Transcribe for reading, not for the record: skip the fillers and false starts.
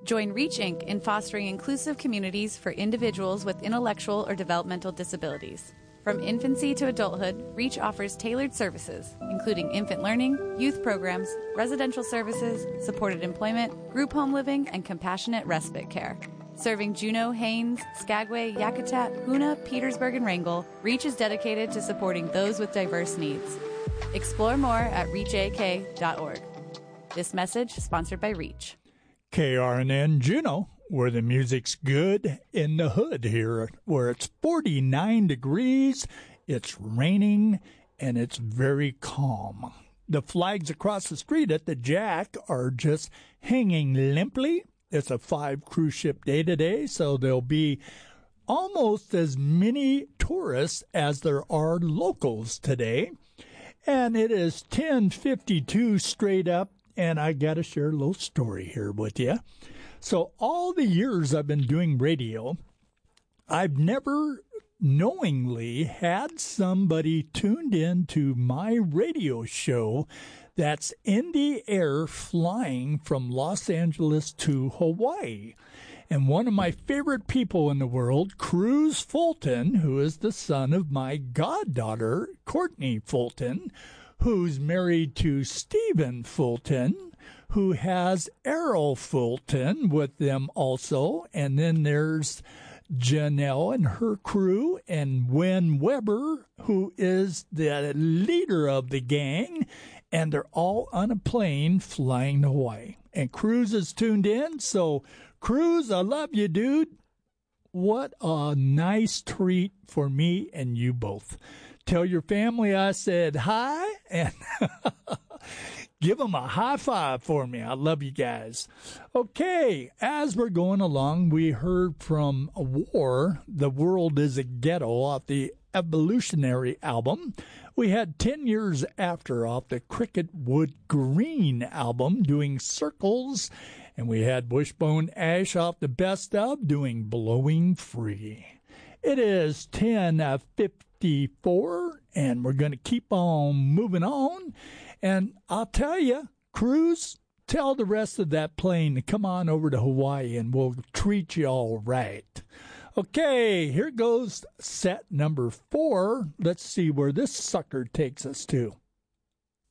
Join REACH Inc. in fostering inclusive communities for individuals with intellectual or developmental disabilities. From infancy to adulthood, REACH offers tailored services, including infant learning, youth programs, residential services, supported employment, group home living, and compassionate respite care. Serving Juneau, Haines, Skagway, Yakutat, Hoona, Petersburg, and Wrangell, REACH is dedicated to supporting those with diverse needs. Explore more at reachak.org. This message sponsored by REACH. KRNN Juneau, where the music's good in the hood here, where it's 49 degrees, it's raining, and it's very calm. The flags across the street at the Jack are just hanging limply. It's a 5 cruise ship day today, so there'll be almost as many tourists as there are locals today. And it is 10:52 straight up, and I got to share a little story here with you. So all the years I've been doing radio, I've never knowingly had somebody tuned in to my radio show that's in the air flying from Los Angeles to Hawaii. And one of my favorite people in the world, Cruz Fulton, who is the son of my goddaughter, Courtney Fulton, who's married to Stephen Fulton, who has Errol Fulton with them also. And then there's Janelle and her crew, and Wynn Weber, who is the leader of the gang, and they're all on a plane flying to Hawaii. And Cruz is tuned in, so Cruz, I love you, dude. What a nice treat for me and you both. Tell your family I said hi, and give them a high five for me. I love you guys. Okay, as we're going along, we heard from War, The World is a Ghetto, off the Evolutionary album. We had 10 Years After off the Cricketwood Green album, doing Circles. And we had Wishbone Ash off the Best Of, doing Blowing Free. It is 10:54, and we're going to keep on moving on. And I'll tell you, Cruz, tell the rest of that plane to come on over to Hawaii, and we'll treat you all right. Okay, here goes set number 4. Let's see where this sucker takes us to.